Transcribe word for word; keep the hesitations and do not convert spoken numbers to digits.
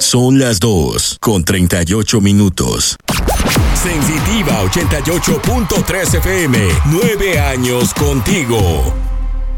Son las dos con treinta y ocho minutos. Sensitiva ochenta y ocho punto tres F M. Nueve años contigo.